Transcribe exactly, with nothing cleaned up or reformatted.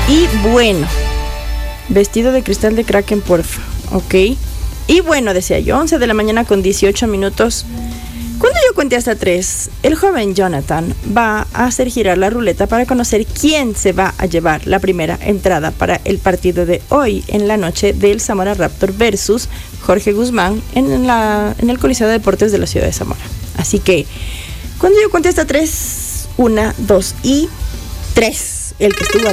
Y bueno, vestido de cristal de Kraken, porfa. Ok. Y bueno, decía yo, once de la mañana con dieciocho minutos. Cuando yo cuente hasta tres, el joven Jonathan va a hacer girar la ruleta para conocer quién se va a llevar la primera entrada para el partido de hoy en la noche del Zamora Raptor versus Jorge Guzmán en, la, en el Coliseo de Deportes de la ciudad de Zamora. Así que, cuando yo cuente hasta tres, una, dos y tres, el que estuvo